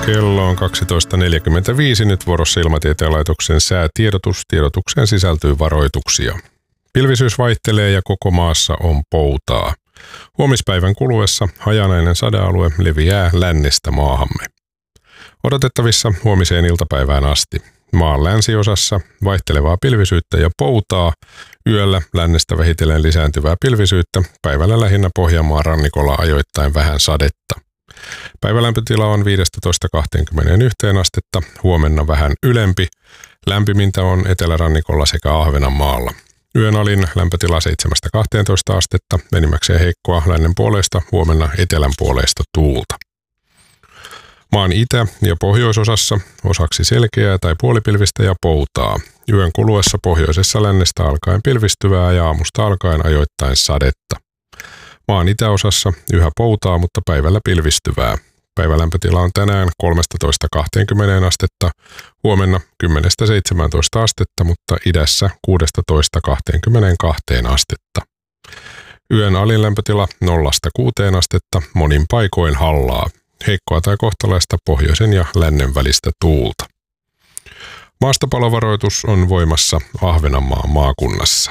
Kello on 12.45, nyt vuorossa Ilmatieteen laitoksen säätiedotus. Tiedotukseen sisältyy varoituksia. Pilvisyys vaihtelee ja koko maassa on poutaa. Huomispäivän kuluessa hajanainen sadealue leviää lännestä maahamme. Odotettavissa huomiseen iltapäivään asti. Maan länsiosassa vaihtelevaa pilvisyyttä ja poutaa, yöllä lännestä vähitellen lisääntyvää pilvisyyttä, päivällä lähinnä Pohjanmaan rannikolla ajoittain vähän sadetta. Päivälämpötila on 15–21 astetta, huomenna vähän ylempi. Lämpimintä on etelärannikolla sekä Ahvenanmaalla. Yön alin lämpötila 7–12 astetta, enimmäkseen heikkoa lännen puolesta, huomenna etelän puolesta tuulta. Maan itä- ja pohjoisosassa osaksi selkeää tai puolipilvistä ja poutaa. Yön kuluessa pohjoisessa lännestä alkaen pilvistyvää ja aamusta alkaen ajoittain sadetta. Maan itäosassa yhä poutaa, mutta päivällä pilvistyvää. Päivälämpötila on tänään 13–20 astetta, huomenna 10–17 astetta, mutta idässä 16–22 astetta. Yön alin lämpötila 0–6 astetta, monin paikoin hallaa. Heikkoa tai kohtalaista pohjoisen ja lännen välistä tuulta. Maastopalovaroitus on voimassa Ahvenanmaan maakunnassa.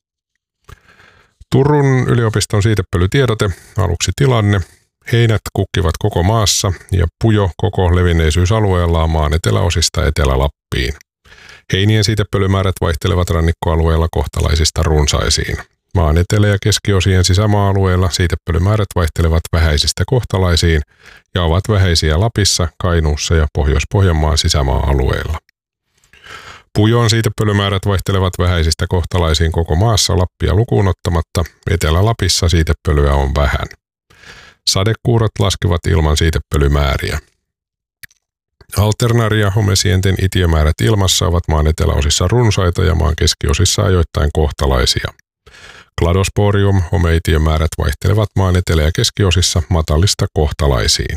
Turun yliopiston siitepölytiedote, aluksi tilanne. Heinät kukkivat koko maassa ja pujo koko levinneisyysalueellaan maan eteläosista Etelä-Lappiin. Heinien siitepölymäärät vaihtelevat rannikkoalueella kohtalaisista runsaisiin. Maan etelä- ja keskiosien sisämaa-alueilla siitepölymäärät vaihtelevat vähäisistä kohtalaisiin ja ovat vähäisiä Lapissa, Kainuussa ja Pohjois-Pohjanmaan sisämaa-alueilla. Pujon siitepölymäärät vaihtelevat vähäisistä kohtalaisiin koko maassa Lappia lukuun ottamatta, Etelä-Lapissa siitepölyä on vähän. Sadekuurot laskevat ilman siitepölymääriä. Alternaria- ja homesienten itiömäärät ilmassa ovat maan eteläosissa runsaita ja maan keskiosissa ajoittain kohtalaisia. Kladosporium homeitiömäärät vaihtelevat maan etelä- ja keskiosissa matalista kohtalaisiin.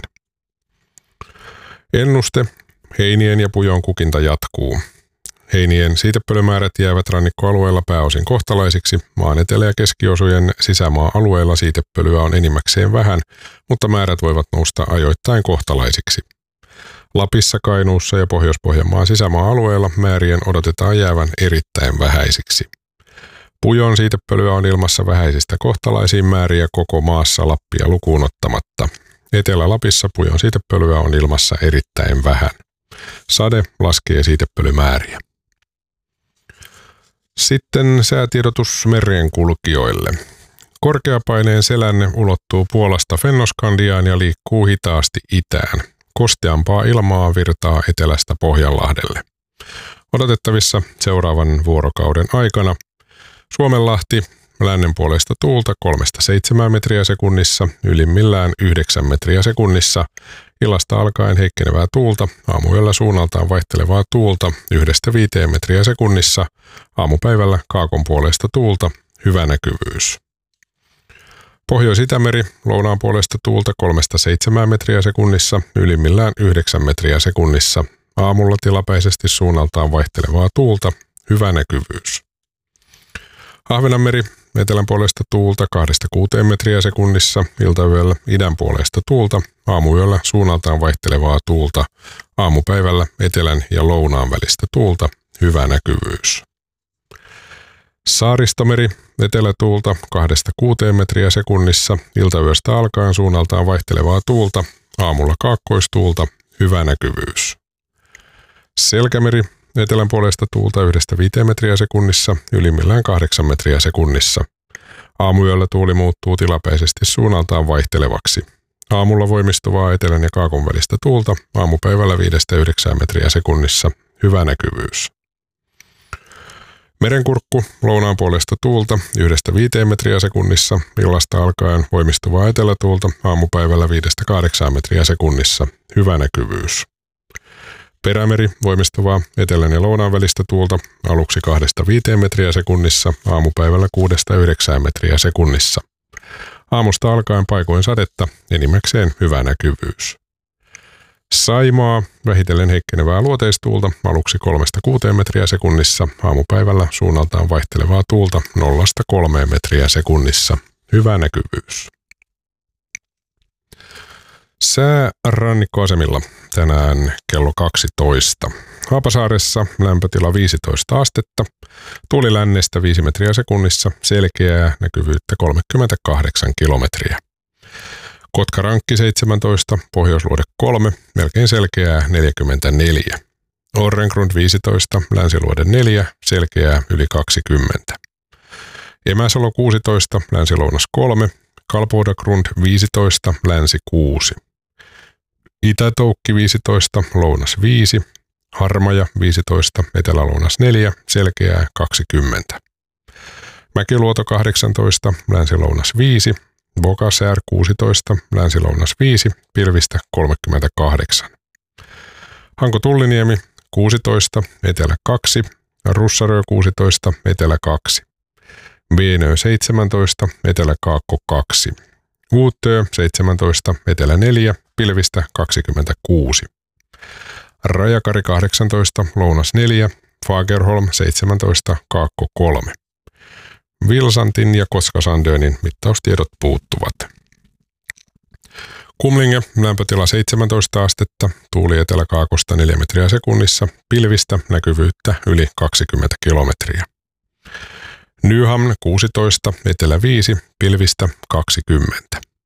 Ennuste. Heinien ja pujon kukinta jatkuu. Heinien siitepölymäärät jäävät rannikkoalueella pääosin kohtalaisiksi. Maan etelä- ja keskiosujen sisämaa-alueella siitepölyä on enimmäkseen vähän, mutta määrät voivat nousta ajoittain kohtalaisiksi. Lapissa, Kainuussa ja Pohjois-Pohjanmaan sisämaa-alueella määrien odotetaan jäävän erittäin vähäisiksi. Pujon siitepölyä on ilmassa vähäisistä kohtalaisiin määriä koko maassa Lappia lukuun ottamatta. Etelä-Lapissa pujon siitepölyä on ilmassa erittäin vähän. Sade laskee siitepölymääriä. Sitten säätiedotus merenkulkijoille. Korkeapaineen selänne ulottuu Puolasta Fennoskandiaan ja liikkuu hitaasti itään. Kosteampaa ilmaa virtaa etelästä Pohjanlahdelle. Odotettavissa seuraavan vuorokauden aikana Suomenlahti, lännen puolesta tuulta 3–7 metriä sekunnissa, ylimmillään 9 metriä sekunnissa. Illasta alkaen heikkenevää tuulta, aamuyöllä suunnaltaan vaihtelevaa tuulta 1–5 metriä sekunnissa, aamupäivällä kaakon puolesta tuulta, hyvä näkyvyys. Pohjois-Itämeri, lounaan puolesta tuulta 3–7 metriä sekunnissa, ylimmillään 9 metriä sekunnissa, aamulla tilapäisesti suunnaltaan vaihtelevaa tuulta, hyvä näkyvyys. Ahvenanmeri, etelän puolesta tuulta 2–6 metriä sekunnissa, iltayöllä idän puolesta tuulta, aamuyöllä suunnaltaan vaihtelevaa tuulta, aamupäivällä etelän ja lounaan välistä tuulta, hyvä näkyvyys. Saaristomeri, etelätuulta 2–6 metriä sekunnissa, iltayöstä alkaen suunnaltaan vaihtelevaa tuulta, aamulla kaakkoistuulta, hyvä näkyvyys. Selkämeri, etelän puolesta tuulta 1–5 metriä sekunnissa, ylimmillään 8 metriä sekunnissa. Aamuyöllä tuuli muuttuu tilapäisesti suunnaltaan vaihtelevaksi. Aamulla voimistuvaa etelän ja kaakon välistä tuulta, aamupäivällä 5–9 metriä sekunnissa, hyvä näkyvyys. Merenkurkku, lounaan puolesta tuulta 1–5 metriä sekunnissa, illasta alkaen voimistuvaa etelätuulta, aamupäivällä 5–8 metriä sekunnissa, hyvä näkyvyys. Perämeri, voimistuvaa etelän ja lounaan välistä tuulta, aluksi 2–5 metriä sekunnissa, aamupäivällä 6–9 metriä sekunnissa. Aamusta alkaen paikoin sadetta, enimmäkseen hyvä näkyvyys. Saimaa, vähitellen heikkenevää luoteistuulta, aluksi 3–6 metriä sekunnissa, aamupäivällä suunnaltaan vaihtelevaa tuulta 0–3 metriä sekunnissa, hyvä näkyvyys. Sää rannikkoasemilla tänään kello 12. Haapasaaressa lämpötila 15 astetta, tuuli lännestä 5 metriä sekunnissa, selkeää näkyvyyttä 38 kilometriä. Kotkarankki 17, Pohjoisluode 3, melkein selkeää 44. Orrengrund 15, Länsiluode 4, selkeää yli 20. Emäsalo 16, Länsi-Lounas 3, Kalpodagrund 15, Länsi 6. Itä-Toukki 15, Lounas 5, Harmaja 15, Etelä-Lounas 4, selkeää 20. Mäkiluoto 18, Länsi-Lounas 5, Bogasär 16, Länsi-Lounas 5, pilvistä 38. Hanko-Tulliniemi 16, Etelä 2, Russarö 16, Etelä 2. Venö 17, Etelä-Kaakko 2. Uutö 17, Etelä 4, pilvistä 26. Rajakari 18, Lounas 4, Fagerholm 17, Kaakko 3. Vilsantin ja Koskasandönin mittaustiedot puuttuvat. Kumlinge, lämpötila 17 astetta, tuuli eteläkaakosta 4 metriä sekunnissa, pilvistä näkyvyyttä yli 20 kilometriä. Nyhamn 16, Etelä 5, pilvistä 20.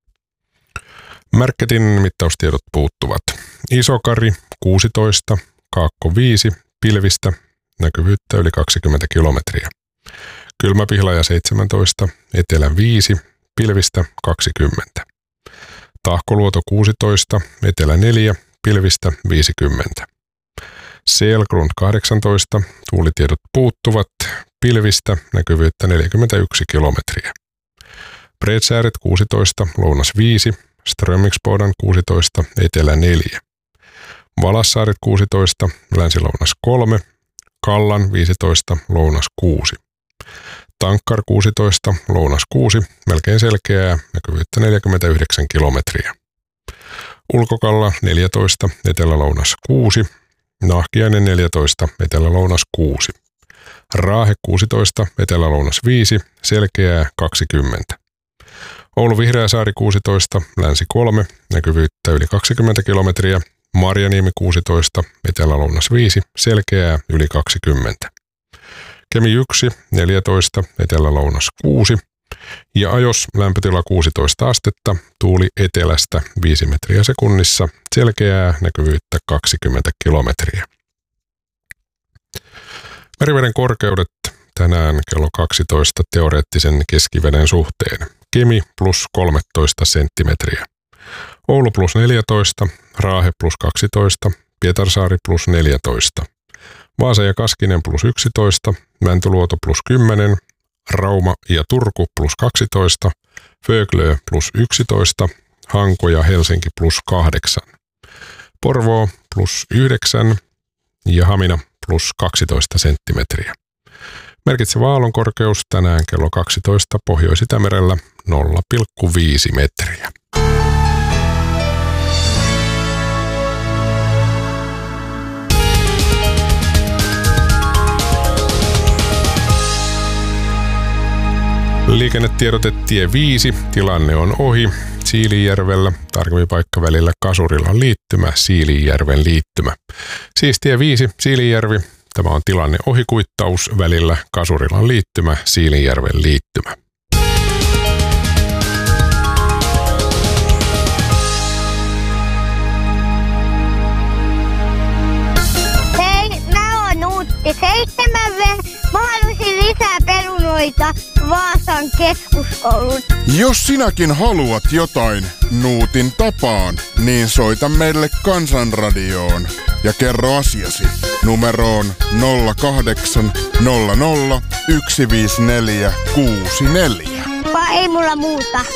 Märketin mittaustiedot puuttuvat. Isokari 16, Kaakko 5, pilvistä näkyvyyttä yli 20 kilometriä. Kylmäpihlaja 17, Etelä 5, pilvistä 20. Tahkoluoto 16, Etelä 4, pilvistä 50. Selgrund 18, tuulitiedot puuttuvat, pilvistä näkyvyyttä 41 kilometriä. Bredsääret 16, Lounas 5, Strömmingsbodan 16, Etelä 4. Valassaaret 16, Länsi-Lounas 3, Kallan 15, Lounas 6. Tankkar 16, Lounas 6, melkein selkeää, näkyvyyttä 49 kilometriä. Ulkokalla 14, Etelä-Lounas 6, Nahkiainen 14, Etelä-Lounas 6. Raahe 16, Etelä-Lounas 5, selkeää 20. Oulu Vihreäsaari 16, Länsi 3, näkyvyyttä yli 20 kilometriä. Marjaniemi 16, Etelä-Lounas 5, selkeää yli 20. Kemi 1, 14, Etelä-Lounas 6 ja Ajos lämpötila 16 astetta, tuuli etelästä 5 metriä sekunnissa, selkeää näkyvyyttä 20 kilometriä. Meriveden korkeudet tänään kello 12 teoreettisen keskiveden suhteen. Kemi plus 13 senttimetriä. Oulu plus 14, Raahe plus 12, Pietarsaari plus 14. Vaasa ja Kaskinen plus 11, Mäntyluoto plus 10, Rauma ja Turku plus 12, Föglö plus 11, Hanko ja Helsinki plus 8, Porvoo plus 9 ja Hamina plus 12 senttimetriä. Merkitsevä aallonkorkeus tänään kello 12 Pohjois-Itämerellä 0,5 metriä. Liikennetiedote tie 5, tilanne on ohi Siilinjärvellä, tarkemmin paikka välillä Kasurilan liittymä, Siilinjärven liittymä. Siis tie 5, Siilinjärvi, tämä on tilanne ohikuittaus välillä Kasurilan liittymä, Siilinjärven liittymä. Hei, mä oon Nuutti 7. Mä haluaisin lisää perunoita Vaasan keskuskoulun. Jos sinäkin haluat jotain Nuutin tapaan, niin soita meille Kansanradioon ja kerro asiasi numeroon 0800 154 64. Vai ei mulla muuta.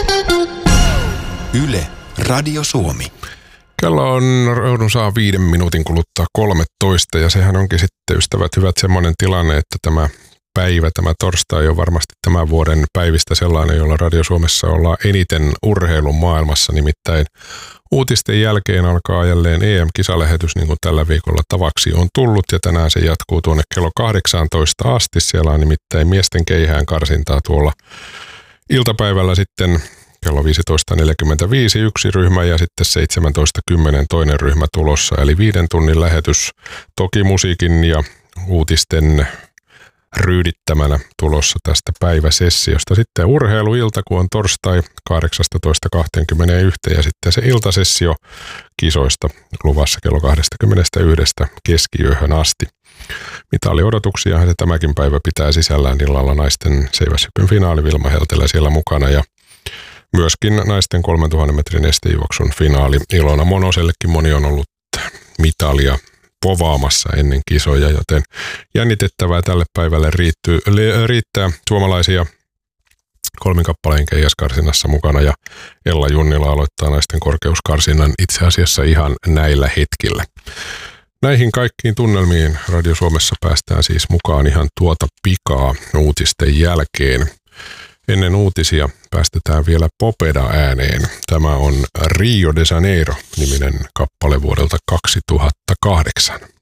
Yle, Radio Suomi. Kello on saa 5 minuutin kuluttua 13 ja sehän onkin sitten, ystävät hyvät, semmoinen tilanne, että tämä torstai on varmasti tämän vuoden päivistä sellainen, jolla Radio Suomessa ollaan eniten urheilun maailmassa, nimittäin uutisten jälkeen alkaa jälleen EM-kisalähetys, niin kuin tällä viikolla tavaksi on tullut, ja tänään se jatkuu tuonne kello 18 asti. Siellä on nimittäin miesten keihään karsintaa tuolla iltapäivällä sitten kello 15.45 yksi ryhmä ja sitten 17.10 toinen ryhmä tulossa. Eli 5 tunnin lähetys, toki musiikin ja uutisten ryydittämänä tulossa tästä päiväsessiosta. Sitten urheiluilta, kun on torstai 18.21 ja sitten se iltasessio kisoista luvassa kello 21 keskiyöhön asti. Mitaliodotuksiahan se tämäkin päivä pitää sisällään illalla naisten seiväshypyn finaali Vilma Heltelä siellä mukana ja myöskin naisten 3000 metrin estejuoksun finaali. Ilona Monosellekin moni on ollut mitalia povaamassa ennen kisoja, joten jännitettävää tälle päivälle riittää suomalaisia 3 kappaleen keihäskarsinnassa mukana ja Ella Junnila aloittaa naisten korkeuskarsinnan itse asiassa ihan näillä hetkillä. Näihin kaikkiin tunnelmiin Radio Suomessa päästään siis mukaan ihan tuota pikaa uutisten jälkeen. Ennen uutisia päästetään vielä Popeda ääneen. Tämä on Rio de Janeiro -niminen kappale vuodelta 2008.